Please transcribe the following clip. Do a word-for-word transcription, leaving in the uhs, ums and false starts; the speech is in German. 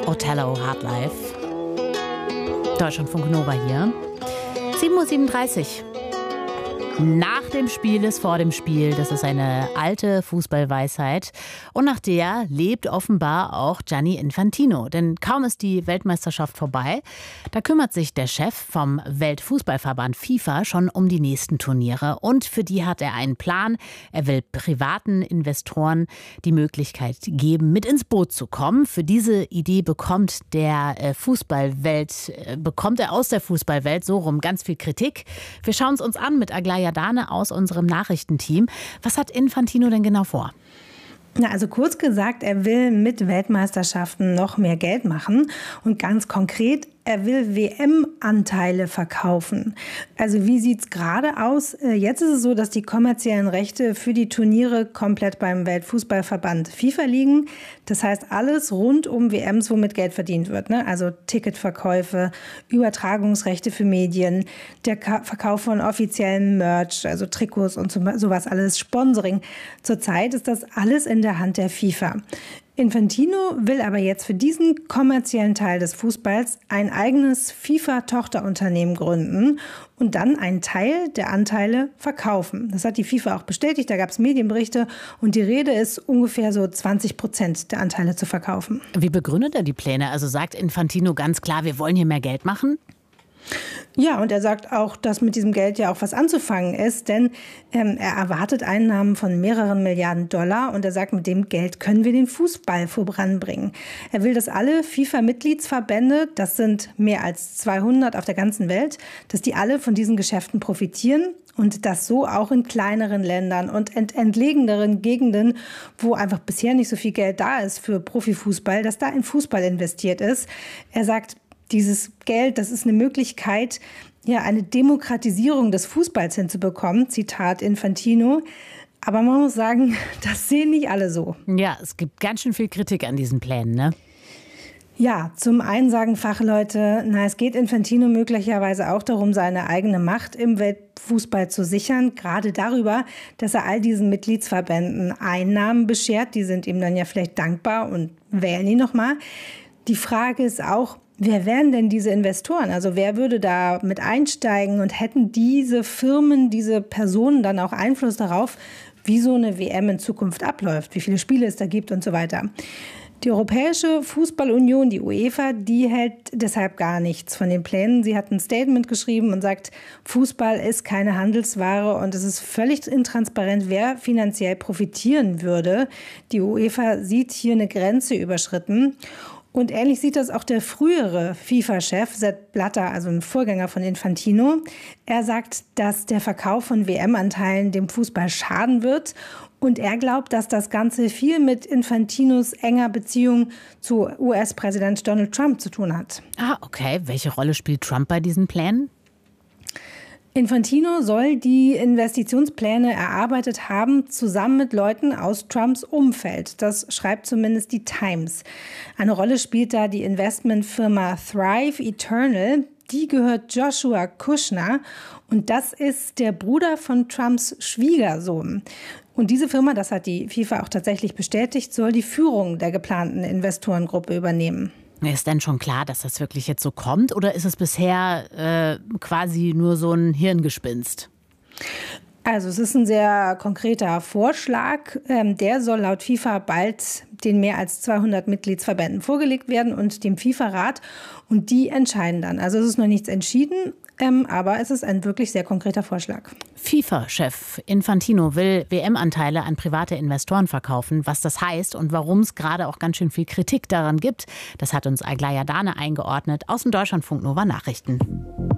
Othello, Hardlife. Deutschlandfunk Nova hier. sieben Uhr siebenunddreißig. Nach dem Spiel ist vor dem Spiel. Das ist eine alte Fußballweisheit. Und nach der lebt offenbar auch Gianni Infantino. Denn kaum ist die Weltmeisterschaft vorbei, da kümmert sich der Chef vom Weltfußballverband FIFA schon um die nächsten Turniere. Und für die hat er einen Plan. Er will privaten Investoren die Möglichkeit geben, mit ins Boot zu kommen. Für diese Idee bekommt der Fußballwelt, bekommt er aus der Fußballwelt so rum ganz viel Kritik. Wir schauen es uns an mit Aglaya Dane aus unserem Nachrichtenteam. Was hat Infantino denn genau vor? Na, also kurz gesagt, er will mit Weltmeisterschaften noch mehr Geld machen und ganz konkret, er will W M-Anteile verkaufen. Also wie sieht es gerade aus? Jetzt ist es so, dass die kommerziellen Rechte für die Turniere komplett beim Weltfußballverband FIFA liegen. Das heißt, alles rund um W Ms, womit Geld verdient wird, ne? Also Ticketverkäufe, Übertragungsrechte für Medien, der Verkauf von offiziellem Merch, also Trikots und sowas alles, Sponsoring. Zurzeit ist das alles in der Hand der FIFA. Infantino will aber jetzt für diesen kommerziellen Teil des Fußballs ein eigenes FIFA-Tochterunternehmen gründen und dann einen Teil der Anteile verkaufen. Das hat die FIFA auch bestätigt, da gab es Medienberichte und die Rede ist, ungefähr so zwanzig Prozent der Anteile zu verkaufen. Wie begründet er die Pläne? Also sagt Infantino ganz klar, wir wollen hier mehr Geld machen? Ja, und er sagt auch, dass mit diesem Geld ja auch was anzufangen ist, denn ähm, er erwartet Einnahmen von mehreren Milliarden Dollar und er sagt, mit dem Geld können wir den Fußball voranbringen. Er will, dass alle FIFA-Mitgliedsverbände, das sind mehr als zweihundert auf der ganzen Welt, dass die alle von diesen Geschäften profitieren. Und das so auch in kleineren Ländern und ent- entlegeneren Gegenden, wo einfach bisher nicht so viel Geld da ist für Profifußball, dass da in Fußball investiert ist. Er sagt, dieses Geld, das ist eine Möglichkeit, ja, eine Demokratisierung des Fußballs hinzubekommen. Zitat Infantino. Aber man muss sagen, das sehen nicht alle so. Ja, es gibt ganz schön viel Kritik an diesen Plänen, ne? Ja, zum einen sagen Fachleute, na, es geht Infantino möglicherweise auch darum, seine eigene Macht im Weltfußball zu sichern. Gerade darüber, dass er all diesen Mitgliedsverbänden Einnahmen beschert. Die sind ihm dann ja vielleicht dankbar und wählen ihn nochmal. Die Frage ist auch, wer wären denn diese Investoren? Also wer würde da mit einsteigen und hätten diese Firmen, diese Personen dann auch Einfluss darauf, wie so eine W M in Zukunft abläuft, wie viele Spiele es da gibt und so weiter? Die Europäische Fußballunion, die UEFA, die hält deshalb gar nichts von den Plänen. Sie hat ein Statement geschrieben und sagt, Fußball ist keine Handelsware und es ist völlig intransparent, wer finanziell profitieren würde. Die UEFA sieht hier eine Grenze überschritten. Und ähnlich sieht das auch der frühere FIFA-Chef Sepp Blatter, also ein Vorgänger von Infantino. Er sagt, dass der Verkauf von W M-Anteilen dem Fußball schaden wird. Und er glaubt, dass das Ganze viel mit Infantinos enger Beziehung zu U S-Präsident Donald Trump zu tun hat. Ah, okay. Welche Rolle spielt Trump bei diesen Plänen? Infantino soll die Investitionspläne erarbeitet haben, zusammen mit Leuten aus Trumps Umfeld. Das schreibt zumindest die Times. Eine Rolle spielt da die Investmentfirma Thrive Eternal. Die gehört Joshua Kushner und das ist der Bruder von Trumps Schwiegersohn. Und diese Firma, das hat die FIFA auch tatsächlich bestätigt, soll die Führung der geplanten Investorengruppe übernehmen. Ist denn schon klar, dass das wirklich jetzt so kommt oder ist es bisher äh, quasi nur so ein Hirngespinst? Also es ist ein sehr konkreter Vorschlag. Ähm, der soll laut FIFA bald den mehr als zweihundert Mitgliedsverbänden vorgelegt werden und dem FIFA-Rat. Und die entscheiden dann. Also es ist noch nichts entschieden, ähm, aber es ist ein wirklich sehr konkreter Vorschlag. FIFA-Chef Infantino will W M-Anteile an private Investoren verkaufen. Was das heißt und warum es gerade auch ganz schön viel Kritik daran gibt, das hat uns Aglaya Dane eingeordnet aus dem Deutschlandfunk Nova Nachrichten.